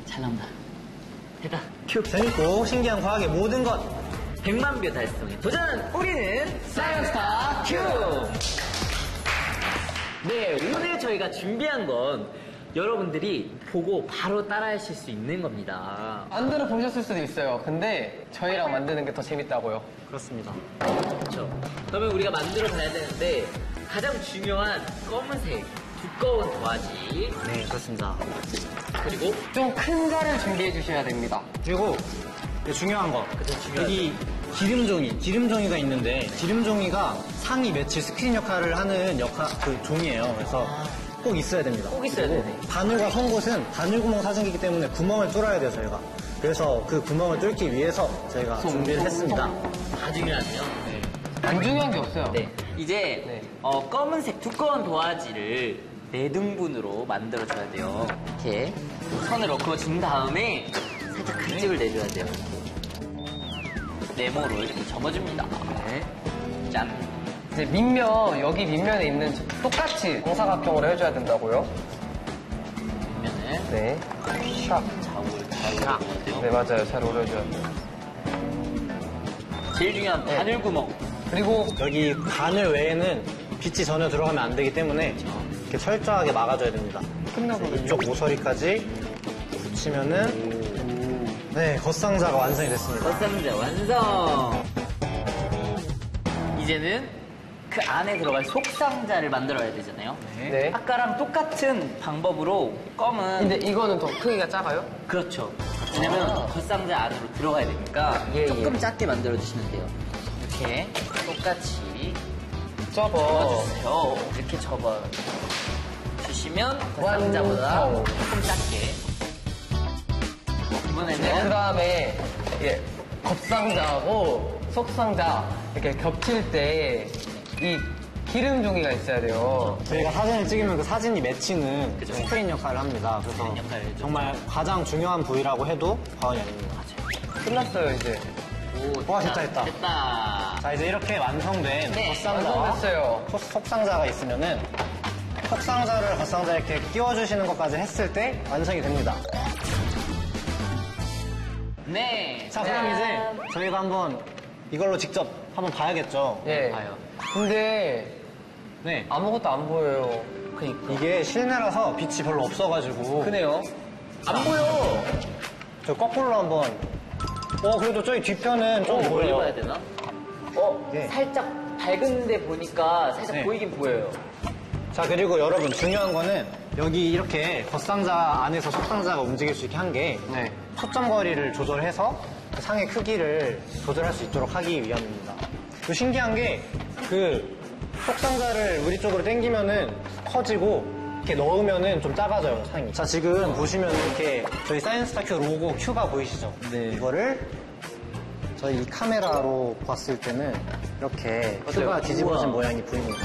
잘 나온다. 됐다. 큐. 재밌고 신기한 과학의 모든 것 100만 뷰 달성에 도전! 우리는 사이언스타 큐! 네, 오늘 저희가 준비한 건 여러분들이 보고 바로 따라하실 수 있는 겁니다. 만들어 보셨을 수도 있어요. 근데 저희랑 만드는 게 더 재밌다고요. 그렇습니다. 그렇죠. 그러면 우리가 만들어 가야 되는데 가장 중요한 검은색 두꺼운 도화지 네, 그렇습니다. 그리고 좀 큰 자를 준비해 주셔야 됩니다. 그리고 중요한 거 여기 기름종이가 있는데 기름종이가 상이 맺힐 스크린 역할을 하는 그 종이에요. 그래서 꼭 있어야 됩니다. 꼭 있어야 되네. 바늘과 선 곳은 바늘구멍 사진기이기 때문에 구멍을 뚫어야 돼요, 저희가. 그래서 그 구멍을 뚫기 위해서 저희가 준비를 했습니다. 다 중요하네요. 네. 안 중요한 게 없어요. 네. 이제 네. 검은색 두꺼운 도화지를 4등분으로 만들어줘야 돼요. 이렇게 선을 그어준 다음에 살짝 간직을 내줘야 돼요. 네모로 이렇게 접어줍니다. 네. 짠. 이제 밑면, 여기 밑면에 있는 똑같이 정사각형으로 해줘야 된다고요. 그러면은 네. 샥. 좌우로 네, 맞아요. 잘 오려줘야 돼요. 제일 중요한 바늘구멍. 그리고 여기 바늘 외에는 빛이 전혀 들어가면 안 되기 때문에 이렇게 철저하게 막아줘야 됩니다. 끝나거든요. 이쪽 모서리까지 붙이면은 네, 겉상자가 완성이 됐습니다. 겉상자 완성! 이제는 그 안에 들어갈 속상자를 만들어야 되잖아요. 네. 아까랑 똑같은 방법으로 검은 근데 이거는 더 크기가 작아요? 그렇죠. 왜냐면 겉상자 안으로 들어가야 되니까 예, 조금 예. 작게 만들어주시면 돼요. 이렇게 똑같이 접어. 접어주세요. 이렇게 접어주시면 겉상자보다 완성. 조금 작게. 그 이번에는 다음에 겉상자하고 속상자 이렇게 겹칠 때 이 기름 종이가 있어야 돼요. 저희가 사진을 찍으면 그 사진이 맺히는 그죠. 스크린 역할을 합니다. 그래서 스크린 역할을 해줘. 정말 가장 중요한 부위라고 해도 과언이 아닙니다. 끝났어요, 이제. 오, 와, 됐다. 됐다. 자, 이제 이렇게 완성된 네, 겉상자와 완성됐어요. 속상자가 있으면은 속상자를 겉상자에 이렇게 끼워주시는 것까지 했을 때 완성이 됩니다. 네. 자, 그럼 이제 저희가 한번 이걸로 직접 한번 봐야겠죠? 예. 봐요. 근데 네. 아무것도 안 보여요. 그니까. 이게 실내라서 빛이 별로 없어가지고. 그네요. 안 보여. 저 거꾸로 한번. 그래도 저기 뒤편은 좀 멀리 보여요. 봐야 되나? 네. 살짝 밝은데 보니까 살짝 네. 보이긴 보여요. 자, 그리고 여러분 중요한 거는 여기 이렇게 겉상자 안에서 속상자가 움직일 수 있게 한 게 네. 초점거리를 조절해서 그 상의 크기를 조절할 수 있도록 하기 위함입니다. 또 신기한 게 그 속상자를 우리 쪽으로 당기면은 커지고 이렇게 넣으면은 좀 작아져요, 상이. 자, 지금 보시면 이렇게 저희 사이언스타 큐 로고 Q가 보이시죠? 네. 이거를 저희 이 카메라로 봤을 때는 이렇게 Q가 뒤집어진 우와. 모양이 보입니다.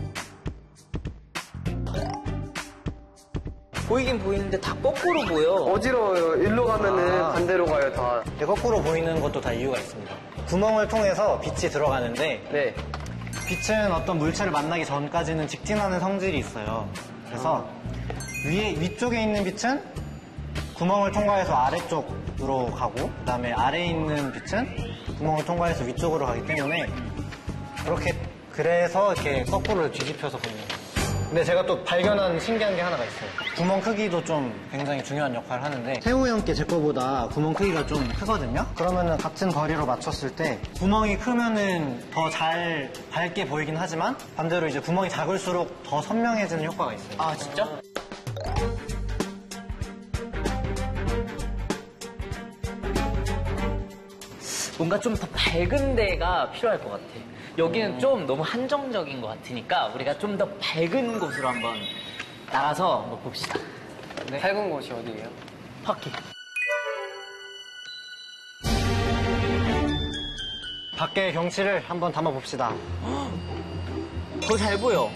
보이긴 보이는데 다 거꾸로 보여. 어지러워요. 일로 가면은 반대로 가요, 다. 이렇게 거꾸로 보이는 것도 다 이유가 있습니다. 구멍을 통해서 빛이 들어가는데 네. 빛은 어떤 물체를 만나기 전까지는 직진하는 성질이 있어요. 그래서 위쪽에 있는 빛은 구멍을 통과해서 아래쪽으로 가고 그다음에 아래에 있는 빛은 구멍을 통과해서 위쪽으로 가기 때문에 그래서 이렇게 거꾸로 뒤집혀서 보이는 거예요. 근데 제가 또 발견한 신기한 게 하나가 있어요. 구멍 크기도 좀 굉장히 중요한 역할을 하는데 태우 형께 제 거보다 구멍 크기가 좀 크거든요? 그러면은 같은 거리로 맞췄을 때 구멍이 크면은 더 잘 밝게 보이긴 하지만 반대로 이제 구멍이 작을수록 더 선명해지는 효과가 있어요. 아, 진짜? 뭔가 좀 더 밝은 데가 필요할 것 같아. 여기는 좀 너무 한정적인 것 같으니까 우리가 좀 더 밝은 곳으로 한번 나가서 한번 봅시다. 네. 밝은 곳이 어디예요? 바퀴. 밖의 경치를 한번 담아봅시다. 더 잘 보여.